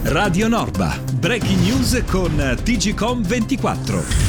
Radio Norba, breaking news con TGcom 24.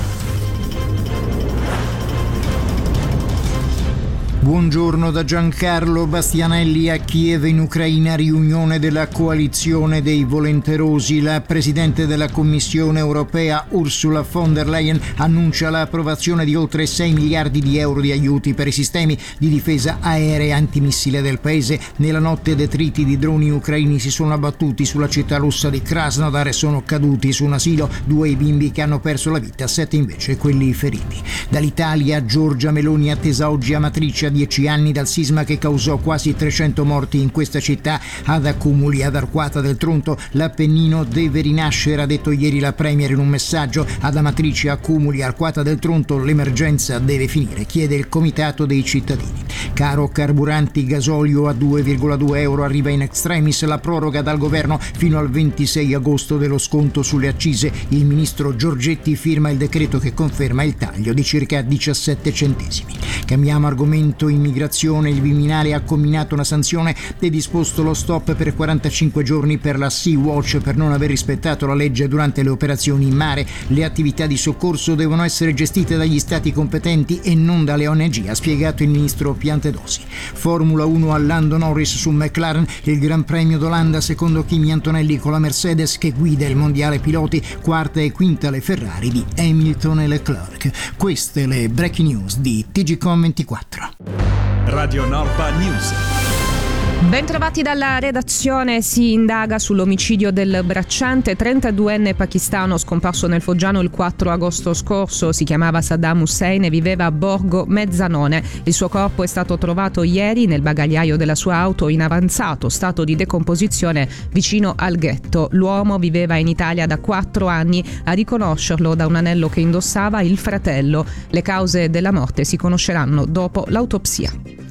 Buongiorno da Giancarlo Bastianelli. A Kiev in Ucraina, riunione della coalizione dei volenterosi. La Presidente della Commissione europea Ursula von der Leyen annuncia l'approvazione di oltre 6 miliardi di euro di aiuti per i sistemi di difesa aerea antimissile del paese. Nella notte detriti di droni ucraini si sono abbattuti sulla città russa di Krasnodar e sono caduti su un asilo. 2 i bimbi che hanno perso la vita, 7 invece quelli feriti. Dall'Italia, Giorgia Meloni attesa oggi a Matrice a 10 anni dal sisma che causò quasi 300 morti in questa città. Ad Accumuli, ad Arquata del Tronto, l'Appennino deve rinascere, ha detto ieri la Premier in un messaggio. Ad Amatrice, Accumuli, Arquata del Tronto, l'emergenza deve finire, chiede il Comitato dei cittadini. Caro carburanti, gasolio a 2,2 euro, arriva in extremis la proroga dal governo fino al 26 agosto dello sconto sulle accise. Il ministro Giorgetti firma il decreto che conferma il taglio di circa 17 centesimi. Cambiamo argomento. Immigrazione. Il Viminale ha comminato una sanzione e disposto lo stop per 45 giorni per la Sea-Watch per non aver rispettato la legge durante le operazioni in mare. Le attività di soccorso devono essere gestite dagli stati competenti e non dalle ONG, ha spiegato il ministro Piantedosi. Formula 1 a Lando Norris su McLaren, il Gran Premio d'Olanda secondo Kimi Antonelli con la Mercedes che guida il mondiale piloti, quarta e quinta le Ferrari di Hamilton e Leclerc. Queste le breaking news di TGcom 24. Radio Norba News. Bentrovati dalla redazione. Si indaga sull'omicidio del bracciante 32enne pakistano scomparso nel Foggiano il 4 agosto scorso. Si chiamava Saddam Hussein e viveva a Borgo Mezzanone. Il suo corpo è stato trovato ieri nel bagagliaio della sua auto in avanzato stato di decomposizione vicino al ghetto. L'uomo viveva in Italia da 4 anni, a riconoscerlo da un anello che indossava il fratello. Le cause della morte si conosceranno dopo l'autopsia.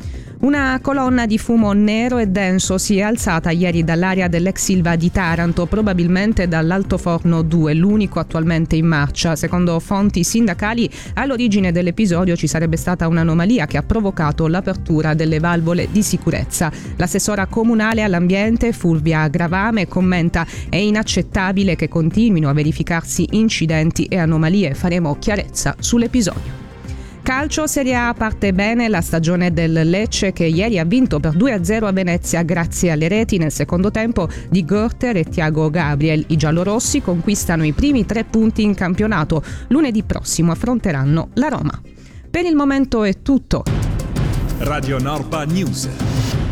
Una colonna di fumo nero e denso si è alzata ieri dall'area dell'ex Ilva di Taranto, probabilmente dall'altoforno 2, l'unico attualmente in marcia. Secondo fonti sindacali, all'origine dell'episodio ci sarebbe stata un'anomalia che ha provocato l'apertura delle valvole di sicurezza. L'assessora comunale all'ambiente, Fulvia Gravame, commenta: è inaccettabile che continuino a verificarsi incidenti e anomalie. Faremo chiarezza sull'episodio. Calcio, Serie A, parte bene la stagione del Lecce che ieri ha vinto per 2-0 a Venezia grazie alle reti nel secondo tempo di Görter e Thiago Gabriel. I giallorossi conquistano i primi 3 punti in campionato. Lunedì prossimo affronteranno la Roma. Per il momento è tutto. Radio Norba News.